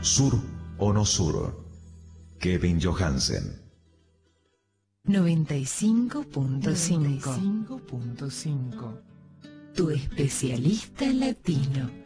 Sur o no sur. Kevin Johansen. 95.5. Tu especialista latino.